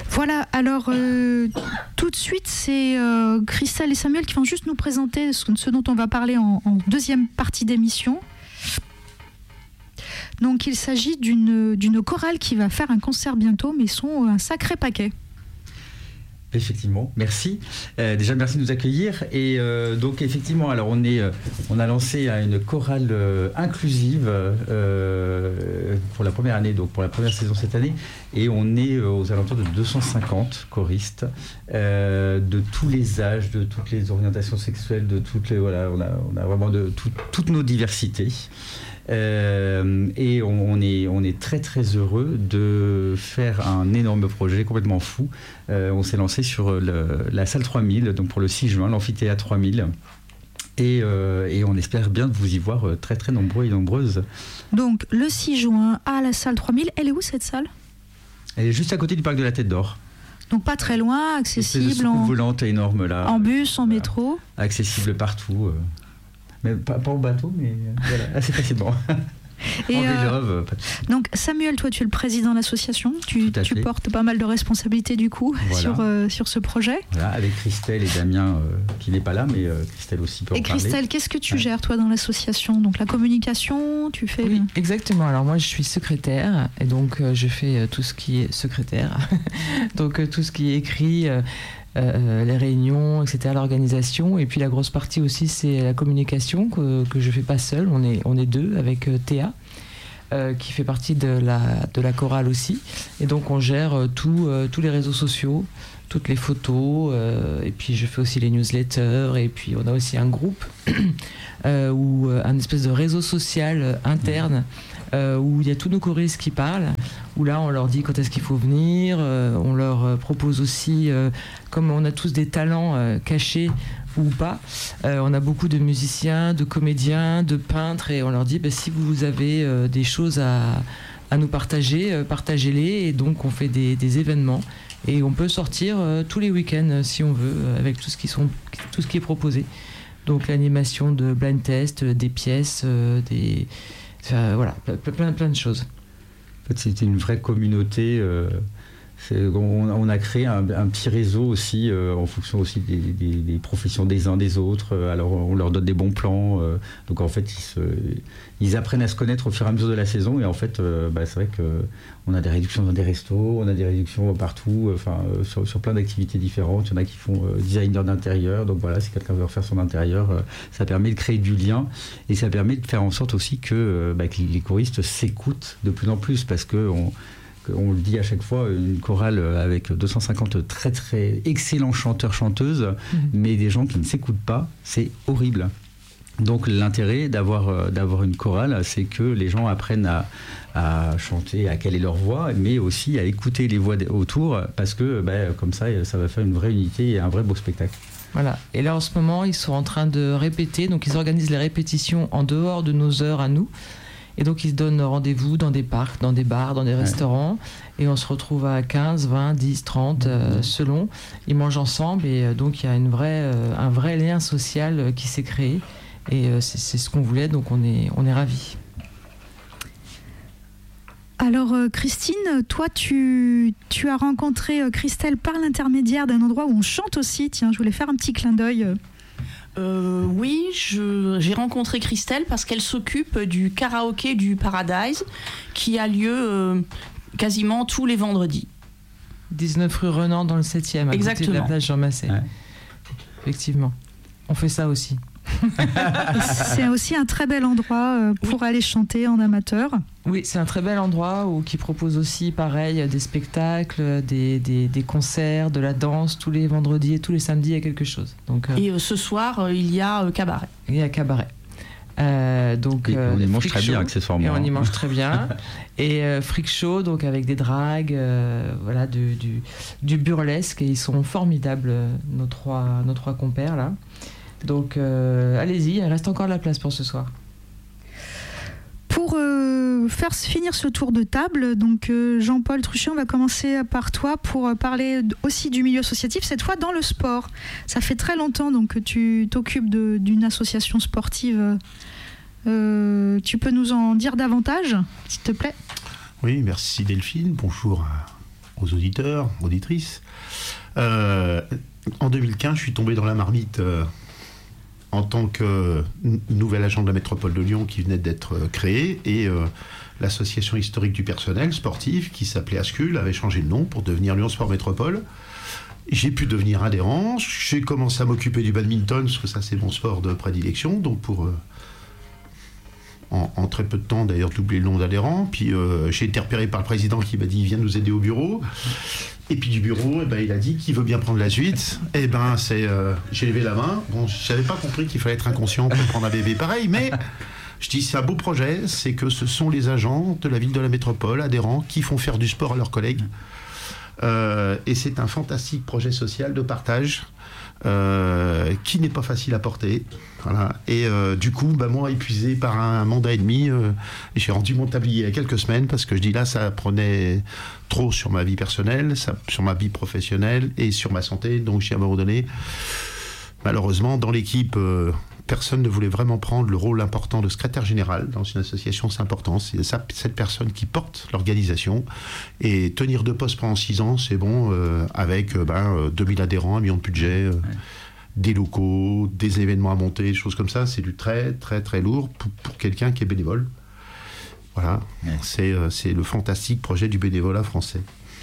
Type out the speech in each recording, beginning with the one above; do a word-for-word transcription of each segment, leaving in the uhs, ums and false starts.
Voilà, alors euh, tout de suite, c'est euh, Christelle et Samuel qui vont juste nous présenter ce, ce dont on va parler en, en deuxième partie d'émission. Donc il s'agit d'une, d'une chorale qui va faire un concert bientôt, mais ils sont un sacré paquet. Effectivement, merci. Euh, déjà, merci de nous accueillir. Et euh, donc, effectivement, alors on est, euh, on a lancé euh, une chorale euh, inclusive euh, pour la première année, donc pour la première saison cette année, et on est euh, aux alentours de deux cent cinquante choristes euh, de tous les âges, de toutes les orientations sexuelles, de toutes les voilà, on a, on a vraiment de tout, toutes nos diversités. Euh, et on, on, est, on est très très heureux de faire un énorme projet complètement fou. Euh, on s'est lancé sur le, la salle trois mille, donc pour le six juin, l'amphithéâtre trois mille. Et, euh, et on espère bien vous y voir très très nombreux et nombreuses. Donc le six juin à la salle trois mille, elle est où cette salle ? Elle est juste à côté du parc de la Tête d'Or. Donc pas très loin, accessible en volante énorme là. En bus, en voilà. Métro. Accessible partout. Euh. Mais pas, pas au bateau, mais voilà, assez facilement. Et en euh, donc Samuel, toi tu es le président de l'association, tu, tu portes pas mal de responsabilités du coup voilà. sur, euh, sur ce projet. Voilà, avec Christelle et Damien euh, qui n'est pas là, mais euh, Christelle aussi peut en et parler. Et Christelle, qu'est-ce que tu ouais. gères toi dans l'association ? Donc la communication, tu fais... Oui, exactement. Alors moi je suis secrétaire et donc euh, je fais euh, tout ce qui est secrétaire, donc euh, tout ce qui est écrit... Euh, Euh, les réunions, et cetera, l'organisation. Et puis la grosse partie aussi, c'est la communication que, que je ne fais pas seule. On est, on est deux avec euh, Théa, euh, qui fait partie de la, de la chorale aussi. Et donc on gère euh, tout, euh, tous les réseaux sociaux, toutes les photos. Euh, et puis je fais aussi les newsletters. Et puis on a aussi un groupe, euh, ou euh, un espèce de réseau social euh, interne. Euh, où il y a tous nos choristes qui parlent, où là on leur dit quand est-ce qu'il faut venir, euh, on leur euh, propose aussi, euh, comme on a tous des talents euh, cachés ou pas, euh, on a beaucoup de musiciens, de comédiens, de peintres, et on leur dit bah, si vous avez euh, des choses à, à nous partager, euh, partagez-les, et donc on fait des, des événements, et on peut sortir euh, tous les week-ends euh, si on veut, euh, avec tout ce, qui sont, tout ce qui est proposé. Donc l'animation de blind test, euh, des pièces, euh, des... Enfin, voilà, plein, plein de choses. En fait, c'était une vraie communauté. Euh, c'est, on, on a créé un, un petit réseau aussi, euh, en fonction aussi des, des, des professions des uns des autres. Alors, on leur donne des bons plans. Euh, donc, en fait, ils, se, ils apprennent à se connaître au fur et à mesure de la saison. Et en fait, euh, bah, c'est vrai qu'on a des réductions dans des restos, on a des réductions partout, enfin, euh, sur, sur plein d'activités différentes. Il y en a qui font euh, designer d'intérieur. Donc, voilà, si quelqu'un veut refaire son intérieur, euh, ça permet de créer du lien. Et ça permet de faire en sorte aussi que, euh, bah, que les choristes s'écoutent de plus en plus. Parce que on, on le dit à chaque fois, une chorale avec deux cent cinquante très très excellents chanteurs, chanteuses, mmh. mais des gens qui ne s'écoutent pas, c'est horrible. Donc l'intérêt d'avoir, d'avoir une chorale, c'est que les gens apprennent à, à chanter, à caler leur voix, mais aussi à écouter les voix autour, parce que bah, comme ça, ça va faire une vraie unité et un vrai beau spectacle. Voilà. Et là en ce moment, ils sont en train de répéter, donc ils organisent les répétitions en dehors de nos heures à nous. Et donc, ils se donnent rendez-vous dans des parcs, dans des bars, dans des restaurants. Ouais. Et on se retrouve à quinze, vingt, dix, trente, euh, selon. Ils mangent ensemble. Et euh, donc, il y a une vraie, euh, un vrai lien social euh, qui s'est créé. Et euh, c'est, c'est ce qu'on voulait. Donc, on est, on est ravis. Alors, euh, Christine, toi, tu, tu as rencontré euh, Christelle par l'intermédiaire d'un endroit où on chante aussi. Tiens, je voulais faire un petit clin d'œil. Euh, oui, je, j'ai rencontré Christelle parce qu'elle s'occupe du karaoké du Paradise qui a lieu euh, quasiment tous les vendredis. dix-neuf rue Renan dans le septième, à Exactement. Côté de la place Jean Massé. Ouais. Effectivement, on fait ça aussi. C'est aussi un très bel endroit pour oui. aller chanter en amateur. Oui, c'est un très bel endroit où, qui propose aussi, pareil, des spectacles, des, des, des concerts, de la danse. Tous les vendredis et tous les samedis, il y a quelque chose. Donc, euh, et euh, ce soir, euh, il y a euh, cabaret. Il y a cabaret. Euh, donc, et euh, on y mange très show, bien, accessoirement. Et on y mange très bien. Et euh, freak show, donc avec des dragues, euh, voilà, du, du, du burlesque. Et ils sont formidables, nos trois, nos trois compères, là. Donc, euh, allez-y, il reste encore de la place pour ce soir. Pour euh, faire finir ce tour de table, donc euh, Jean-Paul Truchet, on va commencer par toi pour parler aussi du milieu associatif, cette fois dans le sport. Ça fait très longtemps donc, que tu t'occupes de, d'une association sportive. Euh, tu peux nous en dire davantage, s'il te plaît ? Oui, merci Delphine. Bonjour aux auditeurs, auditrices. Euh, en deux mille quinze, je suis tombé dans la marmite euh, en tant que n- nouvel agent de la métropole de Lyon qui venait d'être euh, créé, et euh, l'association historique du personnel sportif, qui s'appelait Ascul, avait changé de nom pour devenir Lyon Sport Métropole. J'ai pu devenir adhérent, j'ai commencé à m'occuper du badminton, parce que ça c'est mon sport de prédilection, donc pour... Euh, En, en très peu de temps, d'ailleurs, doubler le nombre d'adhérents. Puis euh, j'ai été repéré par le président qui m'a dit viens nous aider au bureau. Et puis du bureau, eh ben, il a dit qui veut bien prendre la suite. Et ben c'est, euh, j'ai levé la main. Bon, je n'avais pas compris qu'il fallait être inconscient pour prendre un bébé pareil, mais je dis c'est un beau projet. C'est que ce sont les agents de la ville de la métropole, adhérents, qui font faire du sport à leurs collègues. Euh, et c'est un fantastique projet social de partage. Euh, qui n'est pas facile à porter, voilà. Et euh, du coup, bah, moi, épuisé par un mandat et demi, euh, j'ai rendu mon tablier il y a quelques semaines parce que je dis là, ça prenait trop sur ma vie personnelle, ça, sur ma vie professionnelle et sur ma santé. Donc, j'ai à un moment donné, malheureusement, dans l'équipe, euh, personne ne voulait vraiment prendre le rôle important de secrétaire général dans une association. C'est important, c'est ça, cette personne qui porte l'organisation, et tenir deux postes pendant six ans, c'est bon, euh, avec euh, ben, deux mille adhérents, un million de budget, euh, ouais. des locaux, des événements à monter, des choses comme ça, c'est du très très très lourd pour, pour quelqu'un qui est bénévole. Voilà, ouais. c'est, euh, c'est le fantastique projet du bénévolat français.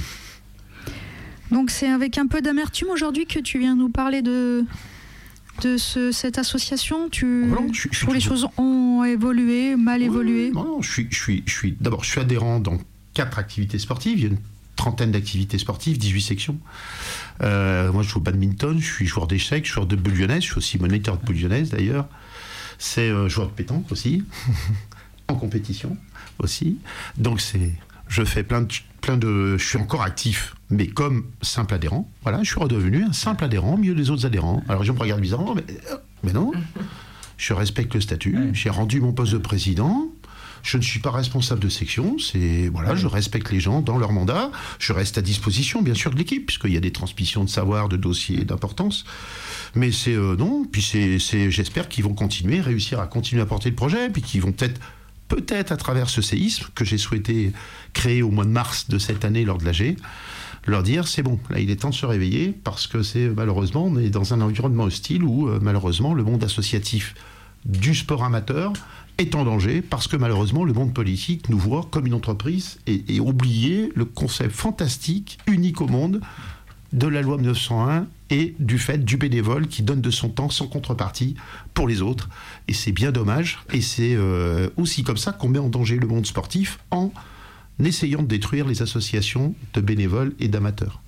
Donc c'est avec un peu d'amertume aujourd'hui que tu viens nous parler de... de ce, cette association, tu, oh non, je, je, où les choses ont évolué, mal oui, évolué. Non, non, je suis, je suis, je suis, d'abord, je suis adhérent dans quatre activités sportives. Il y a une trentaine d'activités sportives, dix-huit sections. Euh, moi, je joue au badminton, je suis joueur d'échecs, joueur de boule lyonnaise, je suis aussi moniteur de boule lyonnaise d'ailleurs. C'est euh, joueur de pétanque aussi, en compétition aussi. Donc, c'est, je fais plein de, plein de, je suis encore actif, mais comme simple adhérent. Voilà, je suis redevenu un simple adhérent au milieu des autres adhérents. Alors, les gens me regardent bizarrement, mais, mais non. Je respecte le statut. Ouais. J'ai rendu mon poste de président. Je ne suis pas responsable de section. C'est, voilà, ouais. Je respecte les gens dans leur mandat. Je reste à disposition, bien sûr, de l'équipe, puisqu'il y a des transmissions de savoir, de dossiers d'importance. Mais c'est, euh, non. Puis c'est, c'est, j'espère qu'ils vont continuer, réussir à continuer à porter le projet, puis qu'ils vont peut-être, peut-être à travers ce séisme que j'ai souhaité créer au mois de mars de cette année lors de l'A G, leur dire c'est bon, là il est temps de se réveiller, parce que c'est malheureusement, on est dans un environnement hostile où euh, malheureusement le monde associatif du sport amateur est en danger, parce que malheureusement le monde politique nous voit comme une entreprise et, et oublier le concept fantastique, unique au monde, de la loi mille neuf cent un et du fait du bénévole qui donne de son temps sans contrepartie pour les autres. Et c'est bien dommage, et c'est euh, aussi comme ça qu'on met en danger le monde sportif en essayant de détruire les associations de bénévoles et d'amateurs.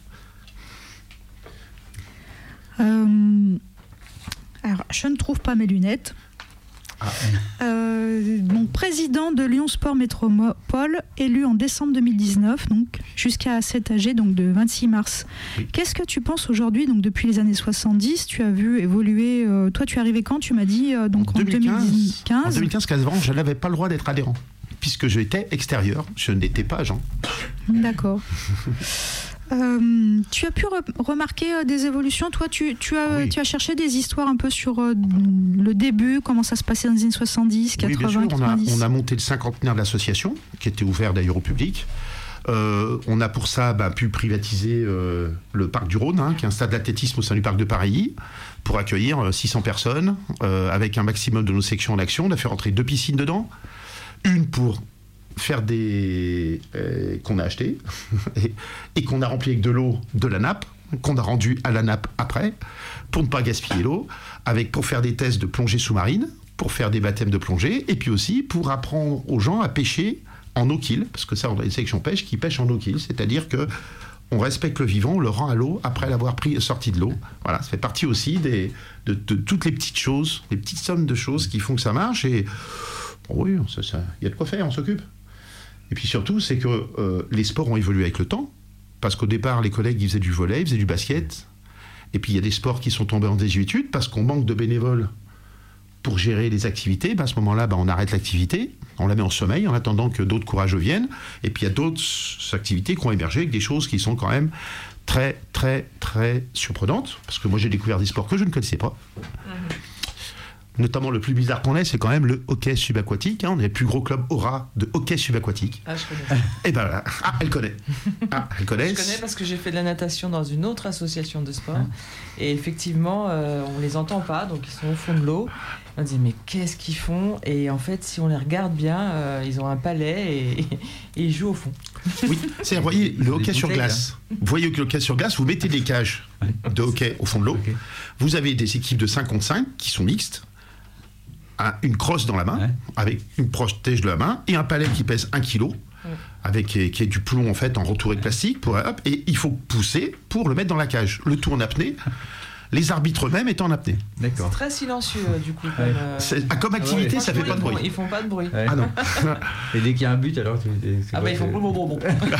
Euh, alors, je ne trouve pas mes lunettes. Ah, ouais. euh, donc, président de Lyon Sport Métropole, élu en décembre deux mille dix-neuf, donc jusqu'à cet âge, donc de vingt-six mars. Oui. Qu'est-ce que tu penses aujourd'hui, donc depuis les années soixante-dix, tu as vu évoluer, euh, toi tu es arrivé quand, tu m'as dit, euh, donc en, en deux mille quinze. En deux mille quinze, quinze ans, je n'avais pas le droit d'être adhérent, puisque j'étais extérieur, je n'étais pas agent. D'accord. Euh, tu as pu re- remarquer euh, des évolutions. Toi, tu, tu, as, oui. tu as cherché des histoires un peu sur euh, le début, comment ça se passait dans les années soixante-dix, quatre-vingts, oui, bien sûr. quatre-vingt-dix. On a, on a monté le cinquantenaire de l'association, qui était ouvert d'ailleurs au public. Euh, on a pour ça bah, pu privatiser euh, le parc du Rhône, hein, qui est un stade d'athlétisme au sein du parc de Paris, pour accueillir euh, six cents personnes, euh, avec un maximum de nos sections en action. On a fait rentrer deux piscines dedans, une pour faire des euh, qu'on a acheté et, et qu'on a rempli avec de l'eau de la nappe, qu'on a rendu à la nappe après, pour ne pas gaspiller l'eau, avec pour faire des tests de plongée sous-marine, pour faire des baptêmes de plongée, et puis aussi pour apprendre aux gens à pêcher en eau kill, parce que ça, on a une section pêche qui pêche en eau kill, c'est-à-dire que on respecte le vivant, on le rend à l'eau après l'avoir pris, sorti de l'eau. Voilà, ça fait partie aussi des, de, de toutes les petites choses, les petites sommes de choses qui font que ça marche, et bon, oui, ça, ça, y a de quoi faire, on s'occupe. Et puis surtout, c'est que euh, les sports ont évolué avec le temps, parce qu'au départ, les collègues, ils faisaient du volley, ils faisaient du basket, et puis il y a des sports qui sont tombés en désuétude, parce qu'on manque de bénévoles pour gérer les activités. Ben, à ce moment-là, ben, on arrête l'activité, on la met en sommeil, en attendant que d'autres courageux viennent, et puis il y a d'autres activités qui ont émergé, avec des choses qui sont quand même très, très, très surprenantes, parce que moi, j'ai découvert des sports que je ne connaissais pas. Mmh. notamment le plus bizarre qu'on ait, c'est quand même le hockey subaquatique. Hein. On est le plus gros club aura de hockey subaquatique. Ah, je connais. Et ben voilà. Ah, elle connaît. Ah, elle connaît. Je connais parce que j'ai fait de la natation dans une autre association de sport. Et effectivement, euh, on les entend pas, donc ils sont au fond de l'eau. On dit mais qu'est-ce qu'ils font? Et en fait, si on les regarde bien, euh, ils ont un palais et, et ils jouent au fond. Oui, c'est, vous voyez, le hockey sur glace. Vous voyez le hockey sur glace, vous mettez des cages de hockey au fond de l'eau. Okay. Vous avez des équipes de cinq contre cinq qui sont mixtes. Un, une crosse dans la main, ouais. avec une protège de la main, et un palais qui pèse un kilo, ouais. avec qui est, qui est du plomb en fait en retouré de plastique, pour, hop, et il faut pousser pour le mettre dans la cage. Le tout en apnée. Les arbitres eux-mêmes étant en apnée. D'accord. C'est très sincieux du coup. Comme, ouais. euh... ah, comme activité, ah ouais, ça fait pas de bruit. Ils font pas de bruit. Ouais. Ah non. Et dès qu'il y a un but, alors tu. Ah bah ils font bon bon bon.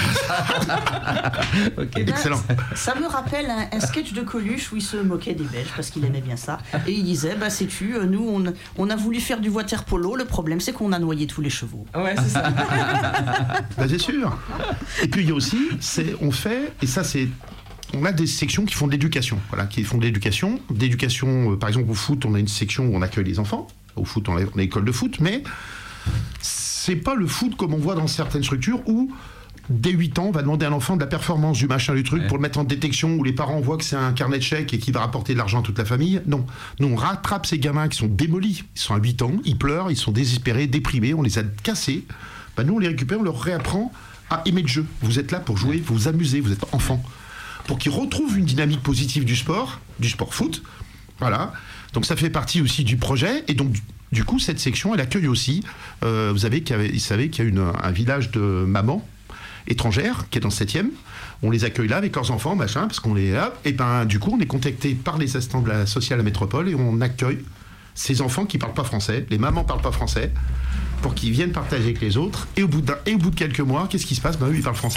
Okay. Excellent. Ça, ça me rappelle un, un sketch de Coluche où il se moquait des Belges parce qu'il aimait bien ça. Et il disait bah sais-tu, nous on, on a voulu faire du water polo. Le problème c'est qu'on a noyé tous les chevaux. Ouais c'est ça. Bah, c'est sûr. Et puis il y a aussi, c'est on fait et ça c'est. On a des sections qui font de l'éducation, voilà, qui font de l'éducation. D'éducation, euh, par exemple au foot, on a une section où on accueille les enfants. Au foot, on a une école de foot, mais c'est pas le foot comme on voit dans certaines structures où dès huit ans, on va demander à l'enfant de la performance du machin, du truc, ouais. pour le mettre en détection, où les parents voient que c'est un carnet de chèques et qui va rapporter de l'argent à toute la famille. Non, nous on rattrape ces gamins qui sont démolis. Ils sont à huit ans, ils pleurent, ils sont désespérés, déprimés, on les a cassés. Ben, nous on les récupère, on leur réapprend à aimer le jeu. Vous êtes là pour jouer, vous vous amusez, vous êtes enfant. Pour qu'ils retrouvent une dynamique positive du sport, du sport foot. Voilà. Donc ça fait partie aussi du projet. Et donc, du, du coup, cette section, elle accueille aussi, euh, vous savez qu'il y, avait, vous savez qu'il y a une, un village de mamans étrangères qui est dans le septième. On les accueille là avec leurs enfants, machin, parce qu'on les a. Et ben, du coup, on est contacté par les assistants de la sociale à la métropole et on accueille ces enfants qui ne parlent pas français. Les mamans ne parlent pas français pour qu'ils viennent partager avec les autres. Et au bout, d'un, et au bout de quelques mois, qu'est-ce qui se passe? Ben, eux, ils parlent français.